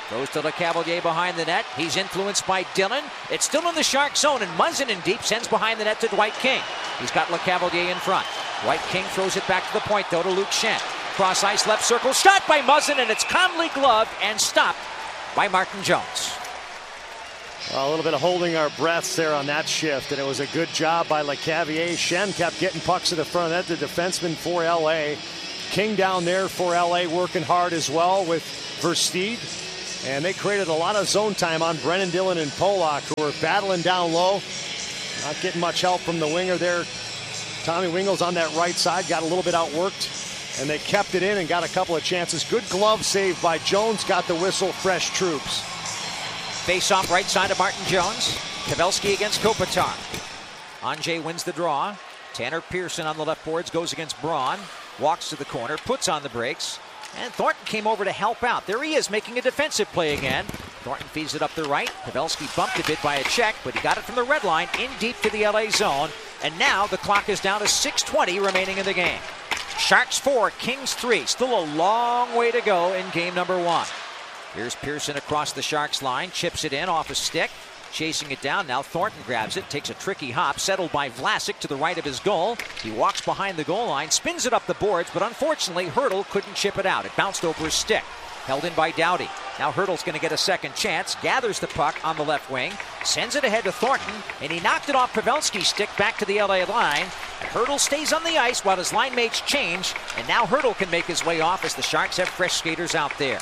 Goes to LeCavalier behind the net. He's influenced by Dillon. It's still in the Shark zone, and Muzzin in deep sends behind the net to Dwight King. He's got LeCavalier in front. Dwight King throws it back to the point, though, to Luke Schenn. Cross ice, left circle, shot by Muzzin, and it's calmly gloved and stopped by Martin Jones. Well, a little bit of holding our breaths there on that shift, and it was a good job by LeCavalier. Schenn kept getting pucks to the front of that, the defenseman for L A. King down there for L A working hard as well with Versteeg. And they created a lot of zone time on Brennan Dillon and Polak, who were battling down low. Not getting much help from the winger there. Tommy Wingels on that right side got a little bit outworked, and they kept it in and got a couple of chances. Good glove save by Jones, got the whistle. Fresh troops. Face off right side of Martin Jones. Pavelski against Kopitar. Anjay wins the draw. Tanner Pearson on the left boards goes against Braun. Walks to the corner, puts on the brakes. And Thornton came over to help out. There he is, making a defensive play again. Thornton feeds it up the right. Pavelski bumped a bit by a check, but he got it from the red line in deep to the L A zone. And now the clock is down to six twenty remaining in the game. Sharks four, Kings three. Still a long way to go in game number one. Here's Pearson across the Sharks line, chips it in off a stick. Chasing it down, now Thornton grabs it, takes a tricky hop, settled by Vlasic to the right of his goal. He walks behind the goal line, spins it up the boards, but unfortunately Hertl couldn't chip it out. It bounced over his stick. Held in by Doughty. Now Hertl's going to get a second chance, gathers the puck on the left wing, sends it ahead to Thornton, and he knocked it off Pavelski's stick back to the L A line. And Hertl stays on the ice while his line mates change, and now Hertl can make his way off as the Sharks have fresh skaters out there.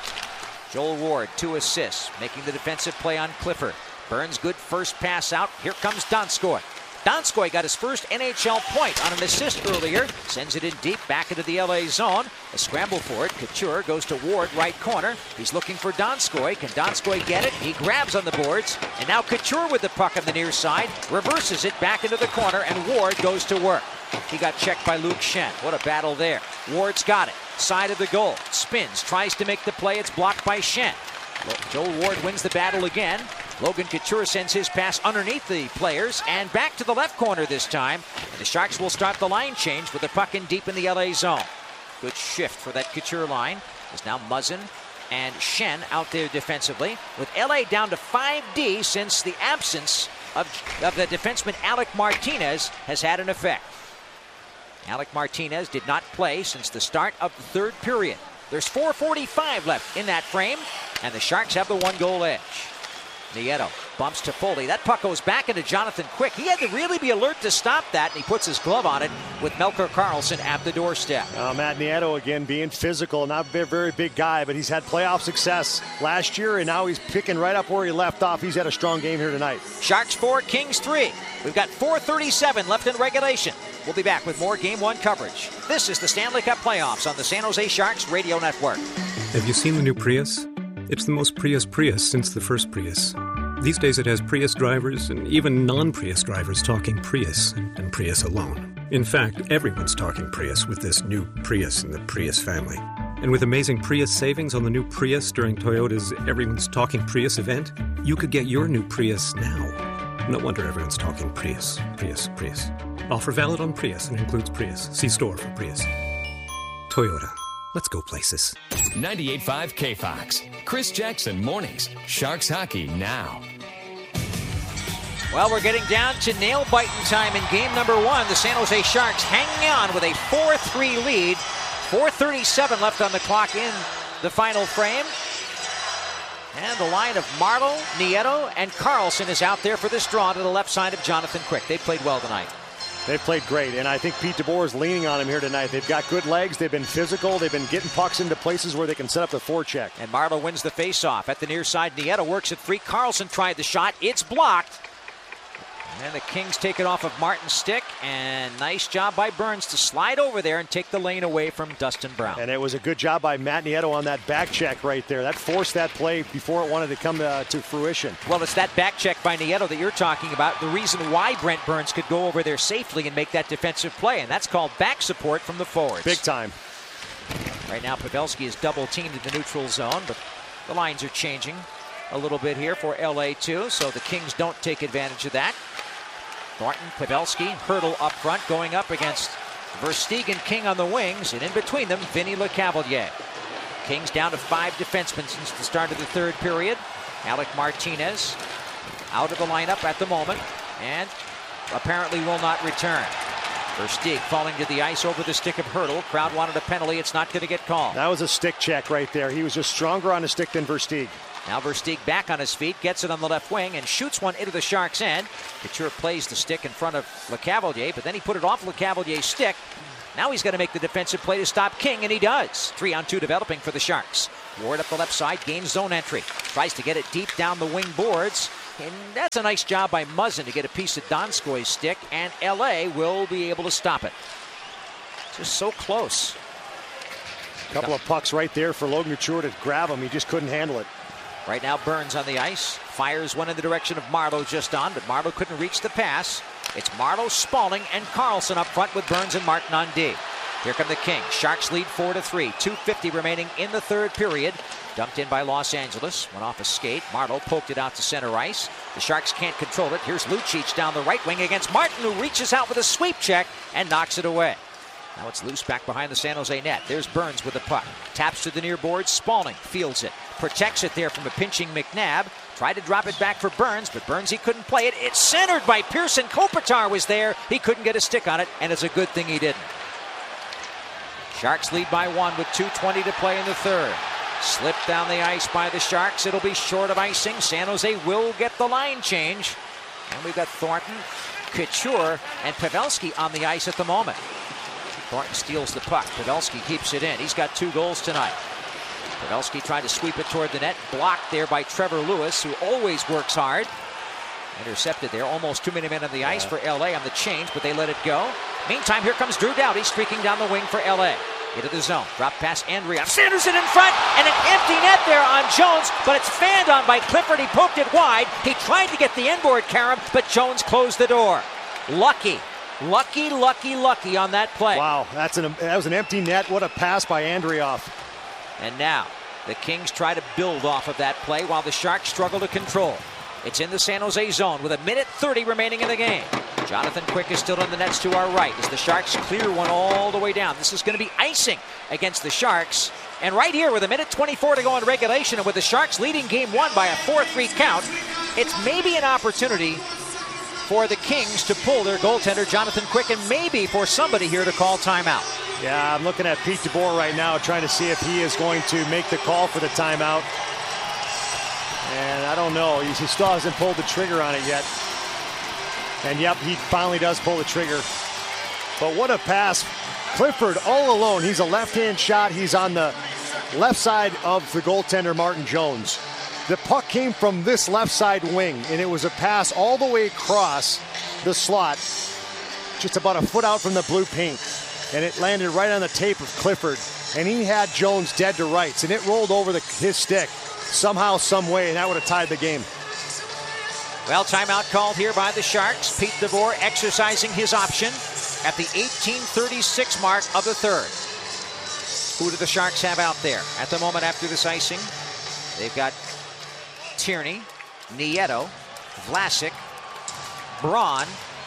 Joel Ward, two assists, making the defensive play on Clifford. Burns, good first pass out. Here comes Donskoy. Donskoy got his first N H L point on an assist earlier. Sends it in deep back into the L A zone. A scramble for it. Couture goes to Ward, right corner. He's looking for Donskoy. Can Donskoy get it? He grabs on the boards. And now Couture with the puck on the near side. Reverses it back into the corner, and Ward goes to work. He got checked by Luke Schenn. What a battle there. Ward's got it. Side of the goal. Spins. Tries to make the play. It's blocked by Schenn. Joel Ward wins the battle again. Logan Couture sends his pass underneath the players and back to the left corner this time. And the Sharks will start the line change with the puck in deep in the L A zone. Good shift for that Couture line. Is now Muzzin and Schenn out there defensively, with L A down to five D since the absence of, of the defenseman Alec Martinez has had an effect. Alec Martinez did not play since the start of the third period. There's four forty-five left in that frame, and the Sharks have the one-goal edge. Nieto bumps to Foley. That puck goes back into Jonathan Quick. He had to really be alert to stop that, and he puts his glove on it with Melker Karlsson at the doorstep. Uh, Matt Nieto again being physical, not a very big guy, but he's had playoff success last year, and now he's picking right up where he left off. He's had a strong game here tonight. Sharks four, Kings three. We've got four thirty-seven left in regulation. We'll be back with more Game one coverage. This is the Stanley Cup Playoffs on the San Jose Sharks Radio Network. Have you seen the new Prius? It's the most Prius Prius since the first Prius. These days it has Prius drivers and even non-Prius drivers talking Prius and Prius alone. In fact, everyone's talking Prius with this new Prius in the Prius family. And with amazing Prius savings on the new Prius during Toyota's Everyone's Talking Prius event, you could get your new Prius now. No wonder everyone's talking Prius, Prius, Prius. Offer valid on Prius and includes Prius. See store for Prius. Toyota. Let's go places. ninety-eight point five K Fox. Chris Jackson Mornings. Sharks Hockey now. Well, we're getting down to nail-biting time in game number one. The San Jose Sharks hanging on with a four three lead. four thirty-seven left on the clock in the final frame. And the line of Marleau, Nieto, and Karlsson is out there for this draw to the left side of Jonathan Quick. They played well tonight. They've played great, and I think Pete DeBoer is leaning on him here tonight. They've got good legs, they've been physical, they've been getting pucks into places where they can set up the forecheck. And Marleau wins the faceoff at the near side. Nieto works it free. Karlsson tried the shot. It's blocked. And the Kings take it off of Martin's stick, and nice job by Burns to slide over there and take the lane away from Dustin Brown. And it was a good job by Matt Nieto on that back check right there. That forced that play before it wanted to come uh, to fruition. Well, it's that back check by Nieto that you're talking about, the reason why Brent Burns could go over there safely and make that defensive play, and that's called back support from the forwards. Big time. Right now, Pavelski is double-teamed in the neutral zone, but the lines are changing a little bit here for L A too, so the Kings don't take advantage of that. Thornton, Pavelski, Hertl up front, going up against Versteeg and King on the wings, and in between them, Vinny LeCavalier. Kings down to five defensemen since the start of the third period. Alec Martinez out of the lineup at the moment and apparently will not return. Versteeg falling to the ice over the stick of Hurdle. Crowd wanted a penalty. It's not going to get called. That was a stick check right there. He was just stronger on the stick than Versteeg. Now Versteeg back on his feet, gets it on the left wing, and shoots one into the Sharks' end. Couture plays the stick in front of LeCavalier, but then he put it off LeCavalier's stick. Now he's going to make the defensive play to stop King, and he does. Three on two developing for the Sharks. Ward up the left side, gains zone entry. Tries to get it deep down the wing boards. And that's a nice job by Muzzin to get a piece of Donskoy's stick, and L A will be able to stop it. Just so close. A couple of pucks right there for Logan Couture to grab him. He just couldn't handle it. Right now Burns on the ice. Fires one in the direction of Marleau just on, but Marleau couldn't reach the pass. It's Marleau, Spaulding, and Carlson up front with Burns and Martin on D. Here come the Kings. Sharks lead four to three. two fifty remaining in the third period. Dumped in by Los Angeles. Went off a skate. Marleau poked it out to center ice. The Sharks can't control it. Here's Lucic down the right wing against Martin, who reaches out with a sweep check and knocks it away. Now it's loose back behind the San Jose net. There's Burns with the puck. Taps to the near boards. Spaulding fields it. Protects it there from a pinching McNabb. Tried to drop it back for Burns, but Burns, he couldn't play it. It's centered by Pearson. Kopitar was there. He couldn't get a stick on it, and it's a good thing he didn't. Sharks lead by one with two twenty to play in the third. Slipped down the ice by the Sharks. It'll be short of icing. San Jose will get the line change. And we've got Thornton, Couture, and Pavelski on the ice at the moment. Thornton steals the puck. Pavelski keeps it in. He's got two goals tonight. Pavelski tried to sweep it toward the net. Blocked there by Trevor Lewis, who always works hard. Intercepted there. Almost too many men on the ice for L A on the change, but they let it go. Meantime, here comes Drew Doughty streaking down the wing for L A. Into the zone. Drop pass Andrea. Sanderson in front, and an empty net there on Jones, but it's fanned on by Clifford. He poked it wide. He tried to get the inboard carom, but Jones closed the door. Lucky. Lucky, lucky, lucky on that play. Wow, that's an, that was an empty net. What a pass by Andreoff. And now the Kings try to build off of that play while the Sharks struggle to control. It's in the San Jose zone with a minute thirty remaining in the game. Jonathan Quick is still in the nets to our right as the Sharks clear one all the way down. This is going to be icing against the Sharks. And right here with a minute twenty-four to go in regulation, and with the Sharks leading game one by a four three count, it's maybe an opportunity for the Kings to pull their goaltender Jonathan Quick, and maybe for somebody here to call timeout. Yeah, I'm looking at Pete DeBoer right now trying to see if he is going to make the call for the timeout. And I don't know. He still hasn't pulled the trigger on it yet. And yep, he finally does pull the trigger. But what a pass. Clifford all alone. He's a left-hand shot. He's on the left side of the goaltender, Martin Jones. The puck came from this left side wing, and it was a pass all the way across the slot, just about a foot out from the blue paint. And it landed right on the tape of Clifford. And he had Jones dead to rights, and it rolled over the, his stick somehow, some way, and that would have tied the game. Well, timeout called here by the Sharks. Pete DeBoer exercising his option at the eighteen thirty-six mark of the third. Who do the Sharks have out there? At the moment after this icing, they've got Tierney, Nieto, Vlasic, Braun,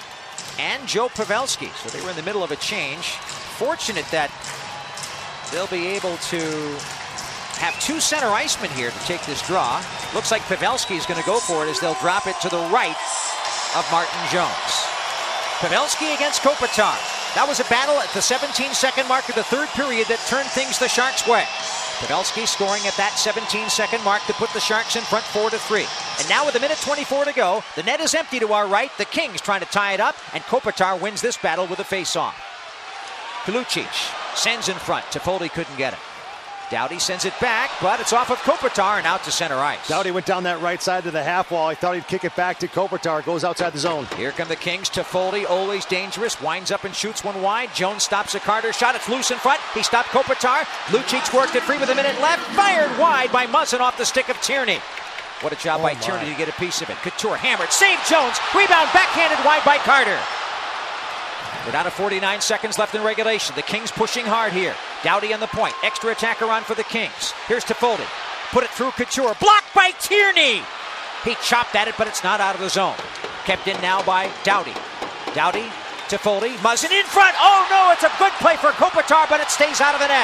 and Joe Pavelski. So they were in the middle of a change. Fortunate that they'll be able to have two center icemen here to take this draw. Looks like Pavelski is going to go for it as they'll drop it to the right of Martin Jones. Pavelski against Kopitar. That was a battle at the seventeen second mark of the third period that turned things the Sharks' way. Pavelski scoring at that seventeen second mark to put the Sharks in front four to three. And now with a minute twenty-four to go, the net is empty to our right. The Kings trying to tie it up, and Kopitar wins this battle with a face-off. Lucic sends in front. Toffoli couldn't get it. Doughty sends it back, but it's off of Kopitar and out to center ice. Doughty went down that right side to the half wall. He thought he'd kick it back to Kopitar. Goes outside the zone. Here come the Kings. Toffoli, always dangerous. Winds up and shoots one wide. Jones stops a Carter shot. It's loose in front. He stopped Kopitar. Lucic worked it free with a minute left. Fired wide by Muzzin off the stick of Tierney. What a job oh by my. Tierney to get a piece of it. Couture hammered. Save Jones. Rebound backhanded wide by Carter. We're down to forty-nine seconds left in regulation. The Kings pushing hard here. Doughty on the point. Extra attacker on for the Kings. Here's Toffoli. Put it through Couture. Blocked by Tierney. He chopped at it, but it's not out of the zone. Kept in now by Doughty. Doughty, Toffoli, Muzzin in front. Oh no, it's a good play for Kopitar, but it stays out of the net.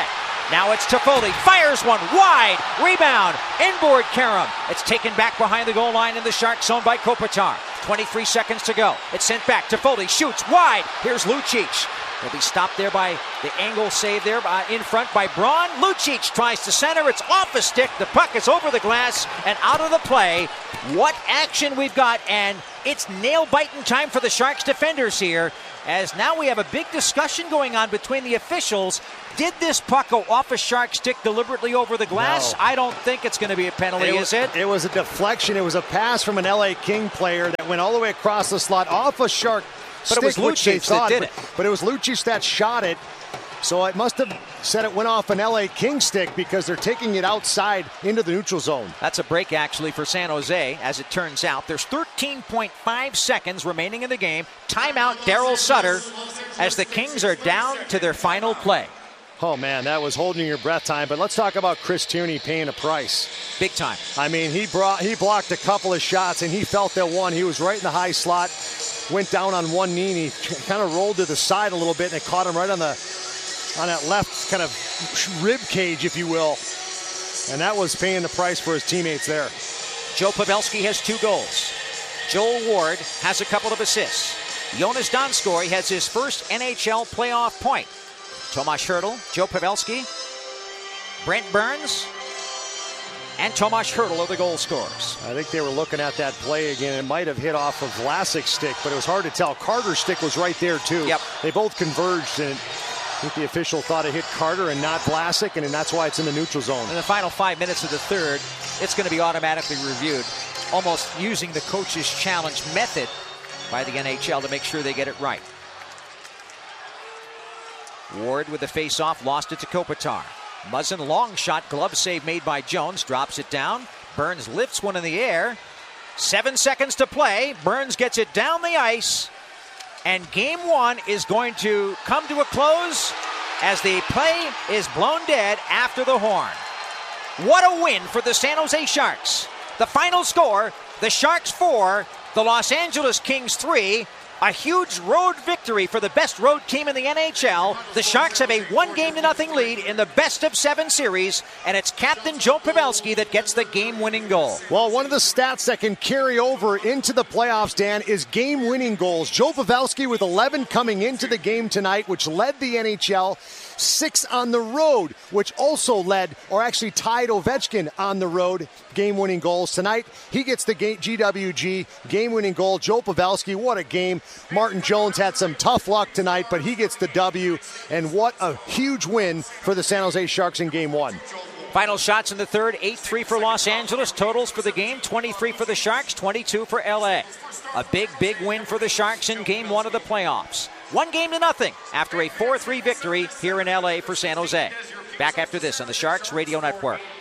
Now it's Toffoli, fires one wide, rebound, inboard Karam. It's taken back behind the goal line in the Shark zone by Kopitar. twenty-three seconds to go. It's sent back. Toffoli shoots wide. Here's Lucic. He'll be stopped there by the angle save there uh, in front by Braun. Lucic tries to center. It's off a stick. The puck is over the glass and out of the play. What action we've got, and it's nail-biting time for the Sharks defenders here, as now we have a big discussion going on between the officials. Did this puck go off a Shark stick deliberately over the glass? No. I don't think it's going to be a penalty, it is was, it? It was a deflection. It was a pass from an L A King player that went all the way across the slot off a Shark but stick, it was Lucic that did but, it. But it was Lucic that shot it. So it must have said it went off an L A King stick because they're taking it outside into the neutral zone. That's a break, actually, for San Jose, as it turns out. There's thirteen point five seconds remaining in the game. Timeout, Daryl Sutter, as the Kings are down to their final play. Oh, man, that was holding your breath time. But let's talk about Chris Tierney paying a price. Big time. I mean, he brought he blocked a couple of shots, and he felt that one. He was right in the high slot, went down on one knee, and he kind of rolled to the side a little bit, and it caught him right on the on that left kind of rib cage, if you will. And that was paying the price for his teammates there. Joe Pavelski has two goals. Joel Ward has a couple of assists. Jonas Donskoy has his first N H L playoff point. Tomas Hertl, Joe Pavelski, Brent Burns, and Tomas Hertl are the goal scorers. I think they were looking at that play again. It might have hit off of Vlasic's stick, but it was hard to tell. Carter's stick was right there, too. Yep. They both converged, and I think the official thought it hit Carter and not Vlasic, and that's why it's in the neutral zone. In the final five minutes of the third, it's going to be automatically reviewed, almost using the coach's challenge method by the N H L to make sure they get it right. Ward with the face-off, lost it to Kopitar. Muzzin, long shot, glove save made by Jones, drops it down. Burns lifts one in the air. Seven seconds to play. Burns gets it down the ice. And game one is going to come to a close as the play is blown dead after the horn. What a win for the San Jose Sharks. The final score, the Sharks four, the Los Angeles Kings three. A huge road victory for the best road team in the N H L. The Sharks have a one game to nothing lead in the best of seven series, and it's Captain Joe Pavelski that gets the game-winning goal. Well, one of the stats that can carry over into the playoffs, Dan, is game-winning goals. Joe Pavelski with eleven coming into the game tonight, which led the N H L. Six on the road, which also led, or actually tied Ovechkin on the road, game-winning goals. Tonight, he gets the G W G game-winning goal. Joe Pavelski, what a game. Martin Jones had some tough luck tonight, but he gets the W, and what a huge win for the San Jose Sharks in game one. Final shots in the third, eight three for Los Angeles. Totals for the game, twenty-three for the Sharks, twenty-two for L A. A big, big win for the Sharks in game one of the playoffs. One game to nothing after a four three victory here in L A for San Jose. Back after this on the Sharks Radio Network.